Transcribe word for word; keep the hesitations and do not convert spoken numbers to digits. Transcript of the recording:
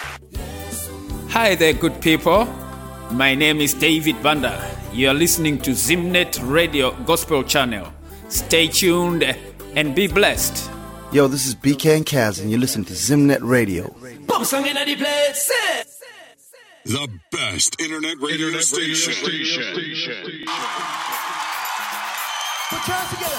Hi there, good people. My name is David Banda. You are listening to Zimnet Radio Gospel Channel. Stay tuned and be blessed. Yo, this is B K and Kaz, and you listen to Zimnet Radio. The best internet radio internet station. Radio station. Put your hands together.